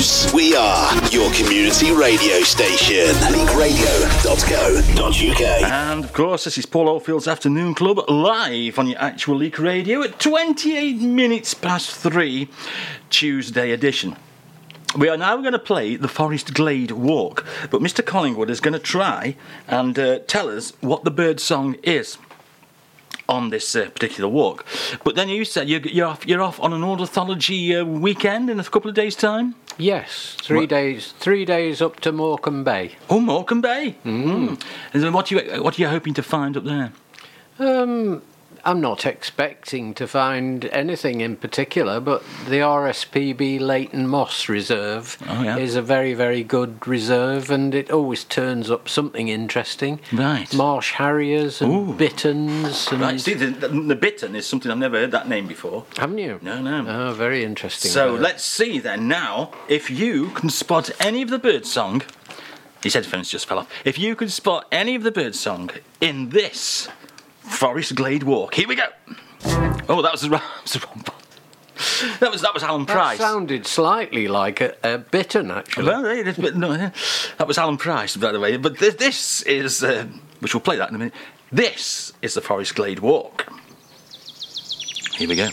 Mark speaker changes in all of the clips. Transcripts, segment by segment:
Speaker 1: We are your community radio station. leakradio.co.uk.
Speaker 2: And of course, this is Paul Oldfield's Afternoon Club live on your actual Leak Radio at 28 minutes past 3, Tuesday edition. We are now going to play the Forest Glade Walk, but Mr. Collingwood is going to try and tell us what the bird song is on this particular walk. But then you said you're off on an ornithology weekend in a couple of days' time?
Speaker 3: Yes, 3 days. 3 days up to Morecambe Bay.
Speaker 2: Oh, Morecambe Bay. And then what are you hoping to find up there?
Speaker 3: I'm not expecting to find anything in particular, but the RSPB Leighton Moss Reserve is a very, very good reserve, and it always turns up something interesting.
Speaker 2: Right.
Speaker 3: Marsh harriers and bitterns. And
Speaker 2: Right, see, the bittern is something I've never heard that name before.
Speaker 3: Haven't you?
Speaker 2: No.
Speaker 3: Oh, very interesting.
Speaker 2: So let's see then now if you can spot any of the bird song. His headphones just fell off. If you can spot any of the bird song in this Forest Glade Walk. Here we go. Oh, that was the wrong that was Alan Price.
Speaker 3: That sounded slightly like a bittern, actually.
Speaker 2: Well, that was Alan Price, by the way. But this is, which we'll play that in a minute. This is the Forest Glade Walk. Here we go.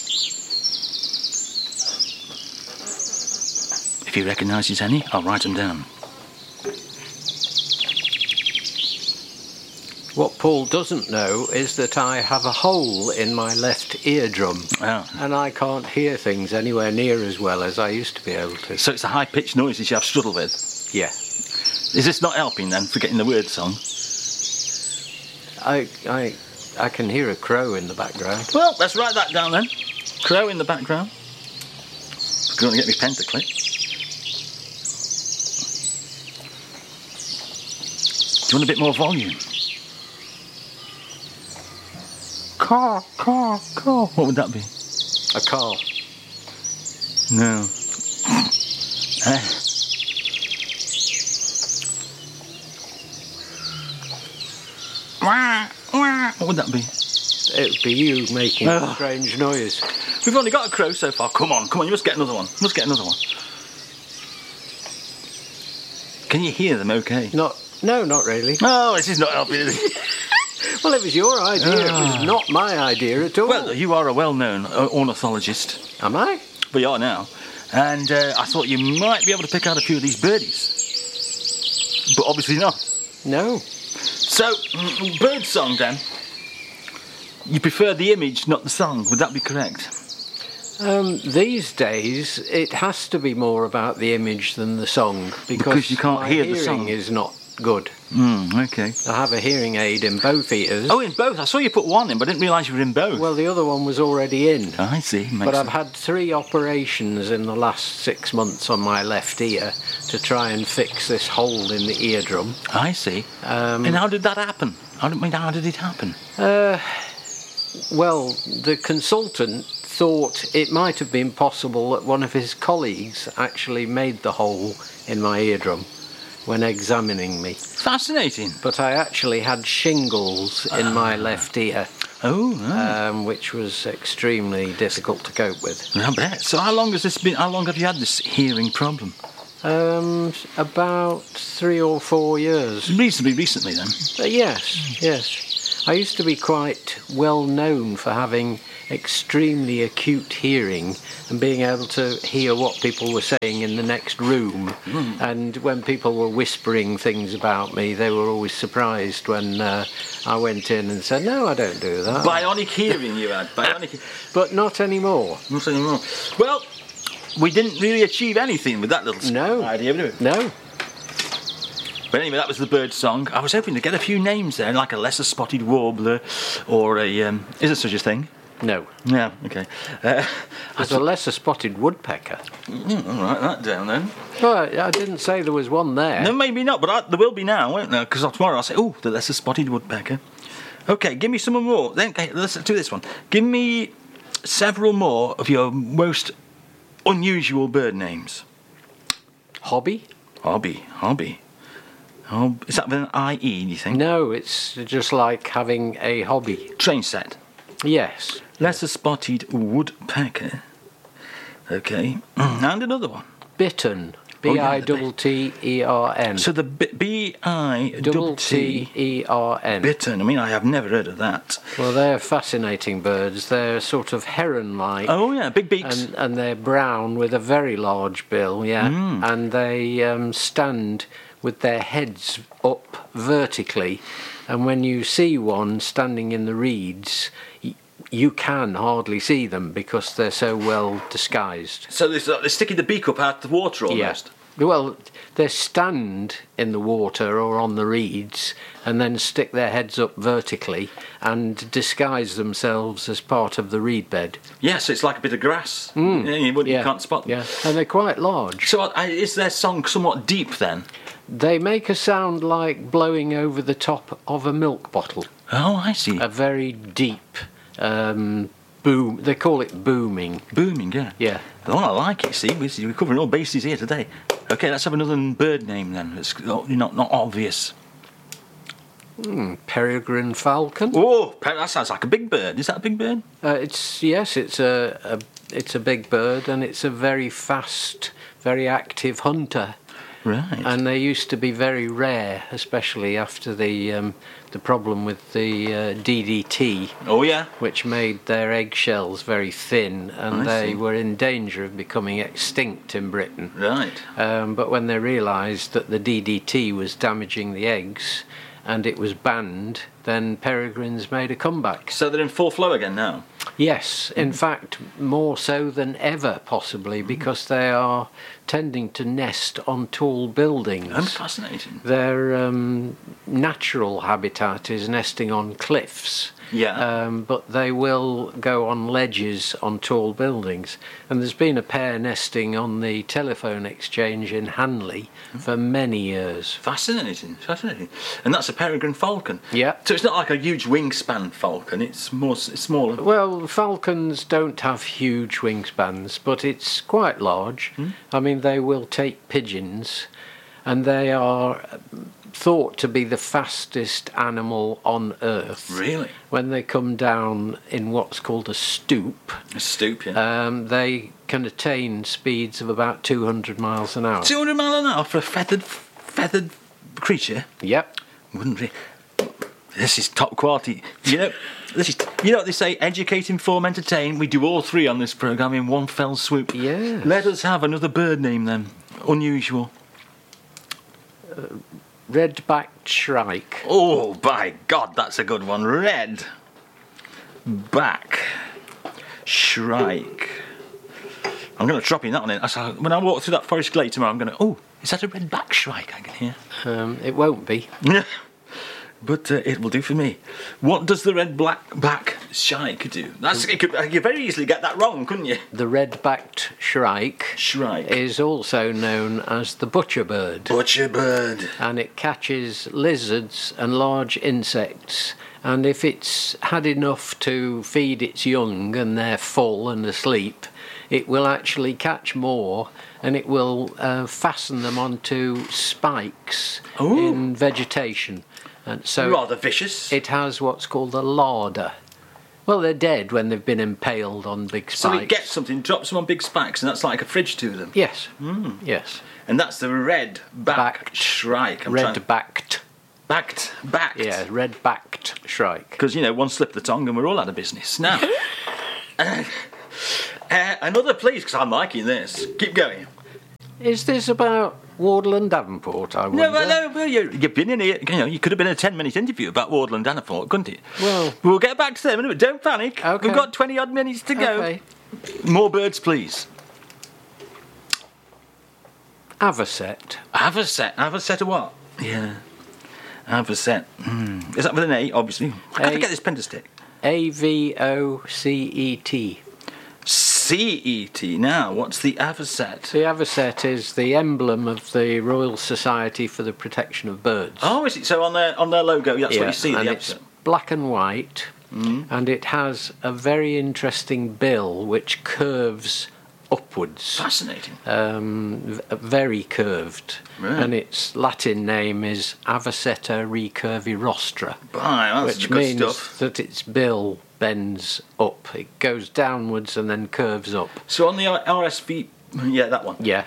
Speaker 2: If he recognises any, I'll write them down.
Speaker 3: What Paul doesn't know is that I have a hole in my left eardrum, and I can't hear things anywhere near as well as I used to be able to.
Speaker 2: So it's the high-pitched noises you have struggle with?
Speaker 3: Yeah.
Speaker 2: Is this not helping then, for getting the word song?
Speaker 3: I can hear a crow in the background.
Speaker 2: Well, let's write that down then. Crow in the background. I'm going to get me pen to click. Do you want a bit more volume? Caw. What would that be?
Speaker 3: A car.
Speaker 2: No. What would that be?
Speaker 3: It would be you making a strange noise.
Speaker 2: We've only got a crow so far. Come on, you must get another one. Can you hear them okay?
Speaker 3: No, not really.
Speaker 2: Oh, this is not helping, is it?
Speaker 3: Well, it was your idea. It was not my idea at all.
Speaker 2: Well, you are a well-known ornithologist.
Speaker 3: Am I?
Speaker 2: We are now. And I thought you might be able to pick out a few of these birdies. But obviously not.
Speaker 3: No.
Speaker 2: So, bird song then. You prefer the image, not the song. Would that be correct?
Speaker 3: These days, it has to be more about the image than the song.
Speaker 2: Because you can't hear the song.
Speaker 3: My hearing is not good.
Speaker 2: Okay.
Speaker 3: I have a hearing aid in both ears.
Speaker 2: Oh, in both? I saw you put one in, but I didn't realise you were in both.
Speaker 3: Well, the other one was already in.
Speaker 2: I see.
Speaker 3: But I've had 3 operations in the last 6 months on my left ear to try and fix this hole in the eardrum.
Speaker 2: I see. And how did that happen? How did it happen?
Speaker 3: Well, the consultant thought it might have been possible that one of his colleagues actually made the hole in my eardrum when examining me.
Speaker 2: Fascinating.
Speaker 3: But I actually had shingles in my left ear. Which was extremely difficult to cope with.
Speaker 2: I bet. So how long have you had this hearing problem?
Speaker 3: About 3 or 4 years.
Speaker 2: Reasonably recently then?
Speaker 3: Yes. I used to be quite well known for having extremely acute hearing and being able to hear what people were saying in the next room. And when people were whispering things about me, they were always surprised when I went in and said, "No, I don't do that."
Speaker 2: Bionic hearing you had.
Speaker 3: But not anymore.
Speaker 2: Not anymore. Well, we didn't really achieve anything with that little idea, did we?
Speaker 3: No.
Speaker 2: But anyway, that was the bird song. I was hoping to get a few names there, like a lesser spotted warbler or a... is there such a thing?
Speaker 3: No.
Speaker 2: Yeah, okay.
Speaker 3: There's a lesser spotted woodpecker.
Speaker 2: I'll write that down then.
Speaker 3: Well, I didn't say there was one there.
Speaker 2: No, maybe not, but there will be now, won't there? Because tomorrow I'll say, the lesser spotted woodpecker. Okay, give me some more. Then let's do this one. Give me several more of your most unusual bird names.
Speaker 3: Hobby.
Speaker 2: Is that with an I-E, do you think?
Speaker 3: No, it's just like having a hobby.
Speaker 2: Train set.
Speaker 3: Yes.
Speaker 2: Lesser spotted woodpecker. Okay. And another one.
Speaker 3: bittern.
Speaker 2: Oh, yeah,
Speaker 3: Bittern.
Speaker 2: So the B-I-T-T-E-R-N.
Speaker 3: Bittern.
Speaker 2: I mean, I have never heard of that.
Speaker 3: Well, they're fascinating birds. They're sort of heron-like.
Speaker 2: Oh, yeah, big beaks.
Speaker 3: And they're brown with a very large bill, yeah. And they stand with their heads up vertically. And when you see one standing in the reeds, you can hardly see them because they're so well disguised.
Speaker 2: So they're sticking the beak up out of the water almost?
Speaker 3: Yeah. Well, they stand in the water or on the reeds and then stick their heads up vertically and disguise themselves as part of the reed bed.
Speaker 2: Yeah, so it's like a bit of grass. You can't spot them.
Speaker 3: Yeah, and they're quite large.
Speaker 2: So is their song somewhat deep then?
Speaker 3: They make a sound like blowing over the top of a milk bottle.
Speaker 2: Oh, I see.
Speaker 3: A very deep boom. They call it booming.
Speaker 2: Booming, yeah.
Speaker 3: Yeah.
Speaker 2: Oh, I like it. See, we're covering all bases here today. Okay, let's have another bird name then. It's not obvious.
Speaker 3: Peregrine falcon.
Speaker 2: Oh, that sounds like a big bird. Is that a big bird?
Speaker 3: It's a big bird, and it's a very fast, very active hunter.
Speaker 2: Right.
Speaker 3: And they used to be very rare, especially after the problem with the DDT.
Speaker 2: Oh, yeah.
Speaker 3: Which made their eggshells very thin, and they were in danger of becoming extinct in Britain.
Speaker 2: Right.
Speaker 3: But when they realised that the DDT was damaging the eggs, and it was banned, then peregrines made a comeback.
Speaker 2: So they're in full flow again now?
Speaker 3: Yes, in fact, more so than ever, possibly, because they are tending to nest on tall buildings.
Speaker 2: Oh, fascinating.
Speaker 3: Their natural habitat is nesting on cliffs.
Speaker 2: Yeah.
Speaker 3: But they will go on ledges on tall buildings. And there's been a pair nesting on the telephone exchange in Hanley for many years.
Speaker 2: Fascinating. And that's a peregrine falcon?
Speaker 3: Yeah.
Speaker 2: So it's not like a huge wingspan falcon, it's smaller?
Speaker 3: Well, falcons don't have huge wingspans, but it's quite large. I mean, they will take pigeons, and they are thought to be the fastest animal on Earth.
Speaker 2: Really?
Speaker 3: When they come down in what's called a stoop.
Speaker 2: A stoop, yeah.
Speaker 3: They can attain speeds of about 200 miles an hour.
Speaker 2: 200 miles an hour for a feathered creature?
Speaker 3: Yep.
Speaker 2: Wouldn't it? This is top quality. You know what they say, educate, inform, entertain. We do all three on this programme in one fell swoop.
Speaker 3: Yeah.
Speaker 2: Let us have another bird name then. Unusual.
Speaker 3: Red-backed shrike.
Speaker 2: Oh, by God, that's a good one. Red-back shrike. I'm going to drop in that one in. When I walk through that forest glade tomorrow, I'm going to... Oh, is that a red-back shrike I can hear?
Speaker 3: It won't be.
Speaker 2: But it will do for me. What does the red-back shrike do? You could very easily get that wrong, couldn't you?
Speaker 3: The red-backed shrike is also known as the butcher bird.
Speaker 2: Butcher bird.
Speaker 3: And it catches lizards and large insects. And if it's had enough to feed its young and they're full and asleep, it will actually catch more, and it will fasten them onto spikes in vegetation. And so
Speaker 2: rather vicious.
Speaker 3: It has what's called a larder. Well, they're dead when they've been impaled on big spikes.
Speaker 2: So it gets something, drops them on big spikes, and that's like a fridge to them.
Speaker 3: Yes. Yes.
Speaker 2: And that's the red-backed shrike.
Speaker 3: Red-backed.
Speaker 2: Backed.
Speaker 3: Yeah, red-backed shrike.
Speaker 2: Because, one slip of the tongue and we're all out of business. Now, another, please, because I'm liking this. Keep going.
Speaker 3: Is this about Wardle and Davenport, I wonder?
Speaker 2: No, you've been in here. You could have been a 10-minute interview about Wardle and Davenport, couldn't it?
Speaker 3: Well,
Speaker 2: we'll get back to them in a minute. Don't panic.
Speaker 3: Okay.
Speaker 2: We've got 20-odd minutes to go.
Speaker 3: Okay.
Speaker 2: More birds, please.
Speaker 3: Avocet.
Speaker 2: Avocet of what? Yeah. Avocet. Is that with an A, obviously? I can't get this pen to stick.
Speaker 3: Avocet.
Speaker 2: CET. Now, what's the avocet?
Speaker 3: The avocet is the emblem of the Royal Society for the Protection of Birds.
Speaker 2: Oh, is it? So on their logo, that's what you see.
Speaker 3: And
Speaker 2: the
Speaker 3: it's black and white, and it has a very interesting bill which curves upwards.
Speaker 2: Fascinating.
Speaker 3: Very curved.
Speaker 2: Right.
Speaker 3: And its Latin name is Avocetta recurvirostra,
Speaker 2: Which
Speaker 3: means
Speaker 2: stuff.
Speaker 3: that its bill bends up. It goes downwards and then curves up.
Speaker 2: So on the RSV, yeah, that one.
Speaker 3: Yeah.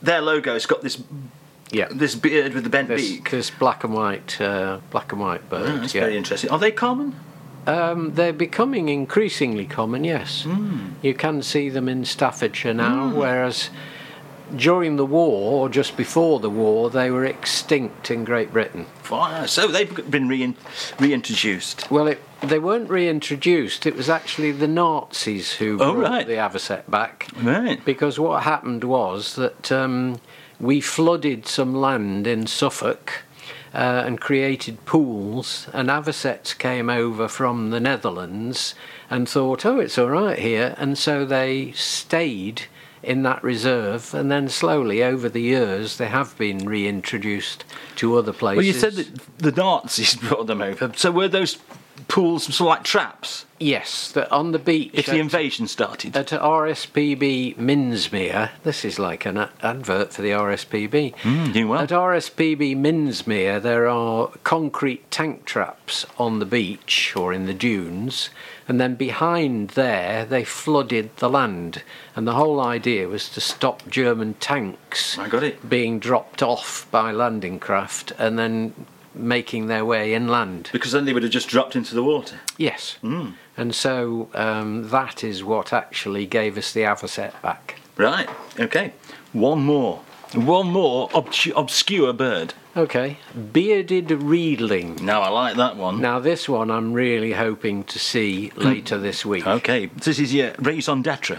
Speaker 2: their logo's got this beard with the bent beak.
Speaker 3: This black and white bird.
Speaker 2: That's very interesting. Are they common?
Speaker 3: They're becoming increasingly common, yes. You can see them in Staffordshire now, whereas during the war, or just before the war, they were extinct in Great Britain.
Speaker 2: So they've been reintroduced.
Speaker 3: Well, they weren't reintroduced. It was actually the Nazis who brought the avocet back.
Speaker 2: Right.
Speaker 3: Because what happened was that we flooded some land in Suffolk and created pools, and avocets came over from the Netherlands and thought, it's all right here, and so they stayed in that reserve, and then slowly over the years they have been reintroduced to other places.
Speaker 2: Well, you said that the Nazis brought them over, so were those pools sort of like traps?
Speaker 3: Yes, that on the beach.
Speaker 2: If the invasion started.
Speaker 3: At RSPB Minsmere, this is like an advert for the RSPB.
Speaker 2: Doing well.
Speaker 3: At RSPB Minsmere, there are concrete tank traps on the beach or in the dunes, and then behind there they flooded the land. And the whole idea was to stop German tanks being dropped off by landing craft and then making their way inland.
Speaker 2: Because then they would have just dropped into the water.
Speaker 3: Yes. And so that is what actually gave us the avocet back.
Speaker 2: Right, okay. One more obscure bird.
Speaker 3: Okay, bearded reedling.
Speaker 2: Now I like that one.
Speaker 3: Now this one I'm really hoping to see later this week.
Speaker 2: Okay, this is your raison d'etre.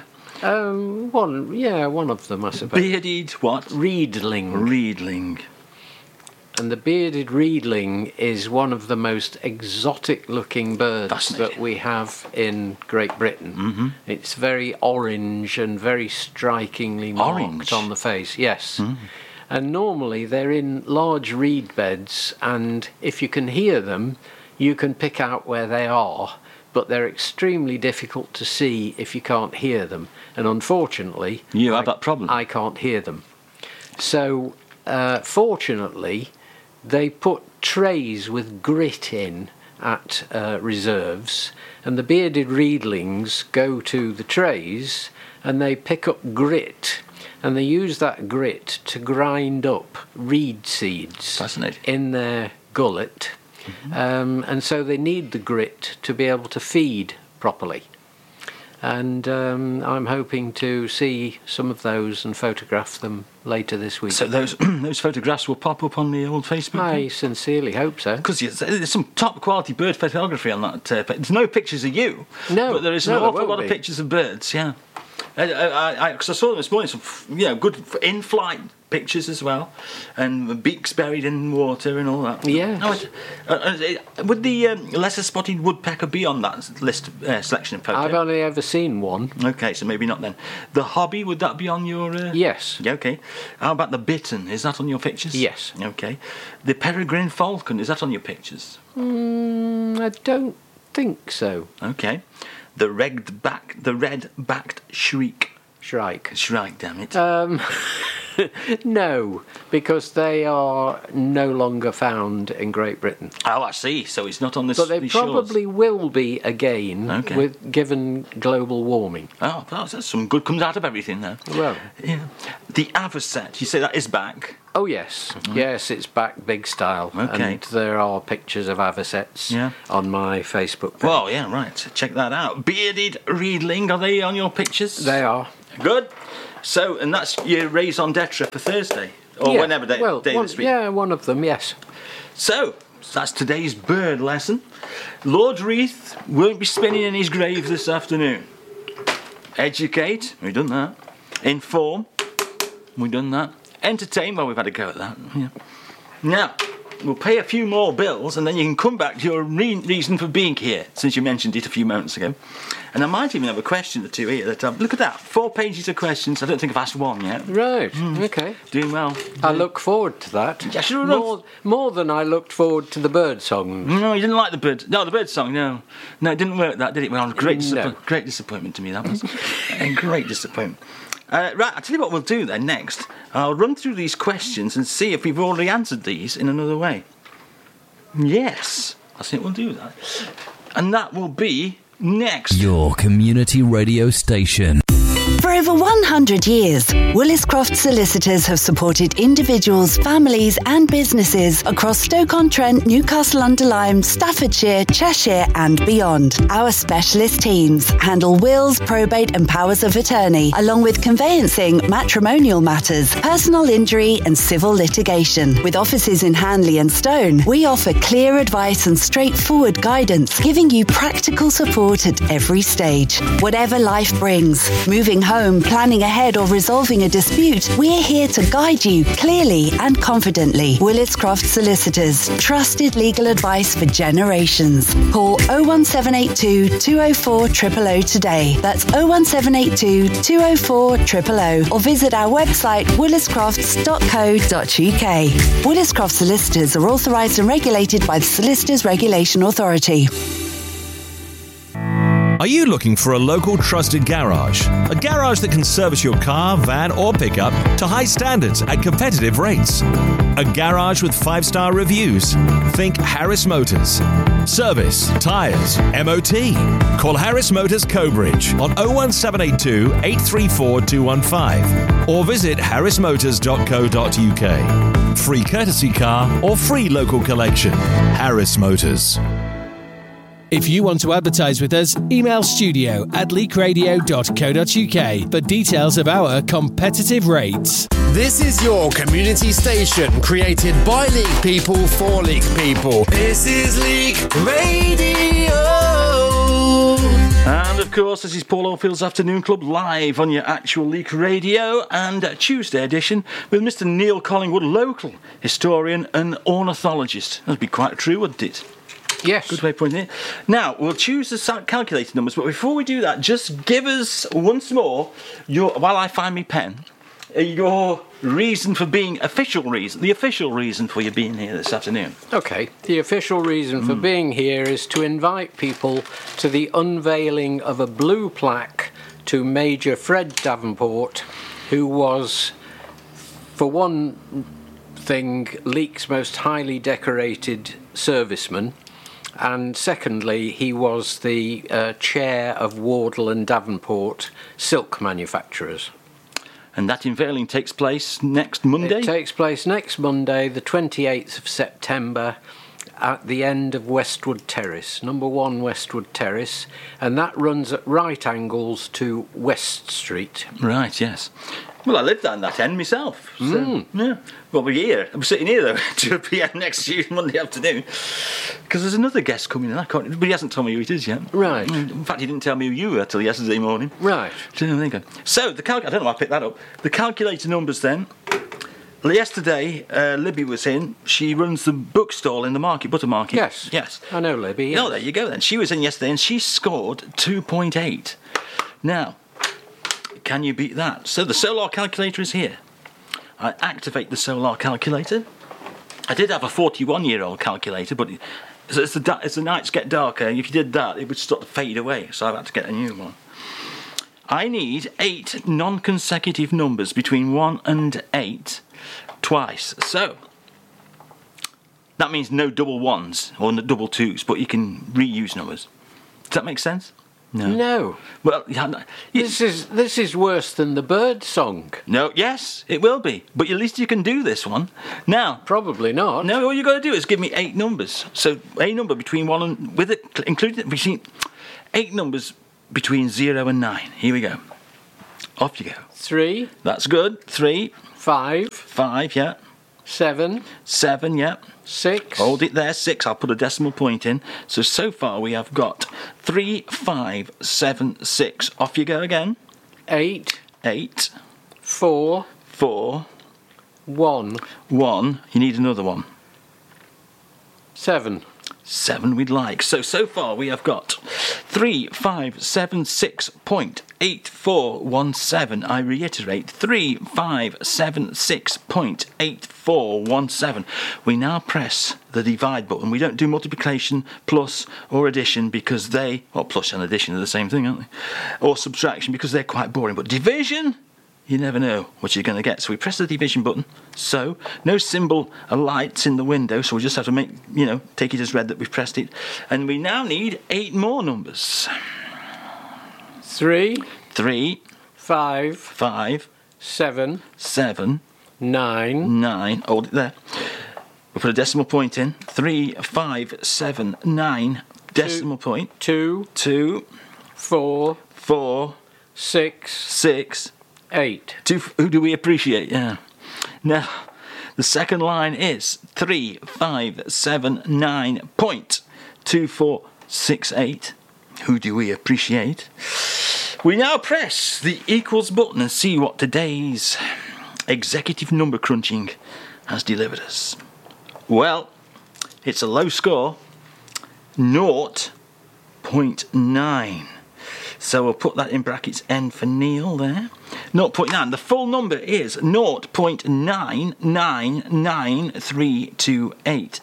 Speaker 3: One of them, I suppose.
Speaker 2: Bearded what?
Speaker 3: Reedling.
Speaker 2: Reedling.
Speaker 3: And the bearded reedling is one of the most exotic-looking birds that we have in Great Britain. It's very orange and very strikingly marked on the face. Yes. And normally they're in large reed beds, and if you can hear them, you can pick out where they are, but they're extremely difficult to see if you can't hear them. And unfortunately,
Speaker 2: you have that problem.
Speaker 3: I can't hear them. So, fortunately, they put trays with grit in at reserves, and the bearded reedlings go to the trays and they pick up grit, and they use that grit to grind up reed seeds in their gullet. And so they need the grit to be able to feed properly. And I'm hoping to see some of those and photograph them later this week.
Speaker 2: So those photographs will pop up on the old Facebook
Speaker 3: I
Speaker 2: page?
Speaker 3: sincerely hope so.
Speaker 2: Because there's some top quality bird photography on that. There's no pictures of you, but there is an awful lot of pictures of birds. Yeah, because I saw them this morning. Some good in-flight pictures as well, and beaks buried in water and all that.
Speaker 3: Yeah.
Speaker 2: Would the lesser spotted woodpecker be on that list selection of photos?
Speaker 3: I've only ever seen one.
Speaker 2: Okay, so maybe not then. The hobby, would that be on your?
Speaker 3: Yes.
Speaker 2: Okay. How about the bittern? Is that on your pictures?
Speaker 3: Yes.
Speaker 2: Okay. The peregrine falcon, is that on your pictures?
Speaker 3: I don't think so.
Speaker 2: Okay. The red-backed shrike. Shrike, damn it.
Speaker 3: No, because they are no longer found in Great Britain.
Speaker 2: Oh, I see. So it's not on this.
Speaker 3: But they probably will be again, given global warming.
Speaker 2: Oh, that's some good comes out of everything there.
Speaker 3: Well,
Speaker 2: yeah. The avocet, you say that is back?
Speaker 3: Oh yes, yes, it's back big style.
Speaker 2: Okay.
Speaker 3: And there are pictures of avocets on my Facebook page.
Speaker 2: Well, yeah, right. Check that out. Bearded reedling, are they on your pictures?
Speaker 3: They are.
Speaker 2: Good. So, and that's your raison d'etre for Thursday, or whenever day this week.
Speaker 3: Yeah, one of them. Yes.
Speaker 2: So that's today's bird lesson. Lord Reith won't be spinning in his grave this afternoon. Educate, we've done that. Inform, we've done that. Entertain, well, we've had a go at that. Yeah. Now, we'll pay a few more bills, and then you can come back to your reason for being here, since you mentioned it a few moments ago. And I might even have a question or two here. Look at that, 4 pages of questions. I don't think I've asked one yet.
Speaker 3: Right, okay.
Speaker 2: Doing well.
Speaker 3: I look forward to that.
Speaker 2: Yeah, sure
Speaker 3: more than I looked forward to the bird song.
Speaker 2: No, you didn't like the bird. No, the bird song, no. No, it didn't work, that, did it? Well, great disappointment to me, that was. A great disappointment. Right, I'll tell you what we'll do then next. I'll run through these questions and see if we've already answered these in another way. Yes, I think we'll do that. And that will be next.
Speaker 4: Your community radio station.
Speaker 5: For
Speaker 4: over 100 years, Willis Croft Solicitors have supported individuals, families and businesses across Stoke-on-Trent, Newcastle-under-Lyme, Staffordshire, Cheshire and beyond. Our specialist teams handle wills, probate and powers of attorney, along with conveyancing, matrimonial matters, personal injury and civil litigation. With offices in Hanley and Stone, we offer clear advice and straightforward guidance, giving you practical support at every stage. Whatever life brings, moving home, planning ahead or resolving a dispute, we're here to guide you clearly and confidently. Willis Croft Solicitors, trusted legal advice for generations. Call 01782 204 000 today. That's 01782 204 000 or visit our website williscrofts.co.uk. Willis Croft Solicitors are authorised and regulated by the Solicitors Regulation Authority.
Speaker 5: Are you looking for a local trusted garage? A garage that can service your car, van or pickup to high standards at competitive rates. A garage with 5-star reviews. Think Harris Motors. Service, tyres, MOT. Call Harris Motors Cobridge on 01782 834 215 or visit harrismotors.co.uk. Free courtesy car or free local collection. Harris Motors.
Speaker 6: If you want to advertise with us, email studio@leakradio.co.uk for details of our competitive rates.
Speaker 7: This is your community station, created by Leek people for Leek people. This is Leek Radio.
Speaker 2: And of course, this is Paul Oldfield's Afternoon Club live on your actual Leek Radio and Tuesday edition with Mr. Neil Collingwood, local historian and ornithologist. That'd be quite true, wouldn't it?
Speaker 3: Yes.
Speaker 2: Good way of putting it. Now, we'll choose the calculated numbers, but before we do that, just give us once more, while I find my pen, your reason for being, the official reason for you being here this afternoon.
Speaker 3: Okay, the official reason for being here is to invite people to the unveiling of a blue plaque to Major Fred Davenport, who was, for one thing, Leek's most highly decorated serviceman. And secondly, he was the chair of Wardle and Davenport silk manufacturers.
Speaker 2: And that unveiling takes place next Monday?
Speaker 3: It takes place next Monday, the 28th of September, at the end of Westwood Terrace, number 1 Westwood Terrace, and that runs at right angles to West Street.
Speaker 2: Right, yes. Well, I live down that end myself. So, yeah. Well, we're here. I'm sitting here, though, 2 p.m. next Tuesday, Monday afternoon. Because there's another guest coming in. But he hasn't told me who it is yet.
Speaker 3: Right.
Speaker 2: In fact, he didn't tell me who you were till yesterday morning.
Speaker 3: Right.
Speaker 2: So, there you go. So, I don't know why I picked that up. The calculator numbers, then. Yesterday, Libby was in. She runs the bookstall in the market, Butter Market.
Speaker 3: Yes.
Speaker 2: Yes.
Speaker 3: I know Libby. Yes.
Speaker 2: Oh, there you go, then. She was in yesterday, and she scored 2.8. Now, can you beat that? So the solar calculator is here. I activate the solar calculator. I did have a 41-year-old calculator, but as the nights get darker, if you did that, it would start to fade away, so I've had to get a new one. I need 8 non-consecutive numbers between 1 and 8 twice. So that means no double ones or no double twos, but you can reuse numbers. Does that make sense?
Speaker 3: No.
Speaker 2: Well,
Speaker 3: this is worse than the bird song.
Speaker 2: No, yes, it will be. But at least you can do this one. Now,
Speaker 3: probably not.
Speaker 2: No, all you got to do is give me 8 numbers. So a number between 1 and with it including between 8 numbers between 0 and 9. Here we go. Off you go.
Speaker 3: 3.
Speaker 2: That's good. 3.
Speaker 3: 5.
Speaker 2: 5. Yeah.
Speaker 3: 7.
Speaker 2: 7. Yeah.
Speaker 3: 6.
Speaker 2: Hold it there, 6. I'll put a decimal point in. So far we have got 3, 5, 7, 6. Off you go again.
Speaker 3: 8.
Speaker 2: 8.
Speaker 3: 4.
Speaker 2: 4.
Speaker 3: 1.
Speaker 2: 1. You need another one.
Speaker 3: 7.
Speaker 2: 7 we'd like. So far we have got 3576.8417. I reiterate, 3576.8417. We now press the divide button. We don't do multiplication, plus or addition because plus and addition are the same thing, aren't they? Or subtraction because they're quite boring. But division, you never know what you're going to get. So we press the division button. So no symbol of lights in the window. So we just have to take it as read that we've pressed it. And we now need 8 more numbers.
Speaker 3: 3.
Speaker 2: 3.
Speaker 3: 5,
Speaker 2: 5,
Speaker 3: 7,
Speaker 2: 7,
Speaker 3: 9,
Speaker 2: 9. Hold it there. We'll put a decimal point in. 3, 5, 7, 9. Decimal point.
Speaker 3: 2,
Speaker 2: 2,
Speaker 3: 4,
Speaker 2: 4,
Speaker 3: 6,
Speaker 2: 6.
Speaker 3: 8.
Speaker 2: Who do we appreciate? Yeah. Now, the second line is 3, 5, 7, 9. Point. 2, 4, 6, 8. Who do we appreciate? We now press the equals button and see what today's executive number crunching has delivered us. Well, it's a low score, 0.9. So we'll put that in brackets N for Neil there. 0.9. The full number is 0.999328.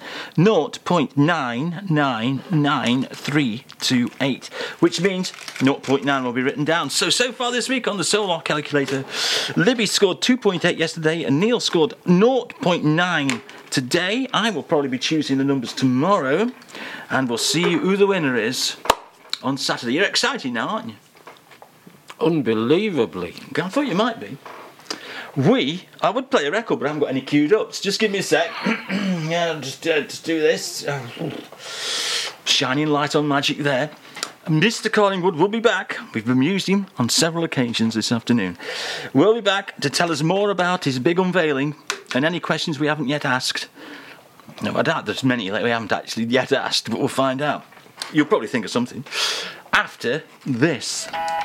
Speaker 2: 0.999328. Which means 0.9 will be written down. So far this week on the Solar Calculator, Libby scored 2.8 yesterday and Neil scored 0.9 today. I will probably be choosing the numbers tomorrow and we'll see who the winner is on Saturday. You're excited now, aren't you?
Speaker 3: Unbelievably.
Speaker 2: I thought you might be. I would play a record, but I haven't got any queued up. So just give me a sec. Yeah, just do this. Shining light on magic there. Mr. Collingwood will be back. We've amused him on several occasions this afternoon. We'll be back to tell us more about his big unveiling and any questions we haven't yet asked. No, I doubt there's many that we haven't actually yet asked, but we'll find out. You'll probably think of something after this.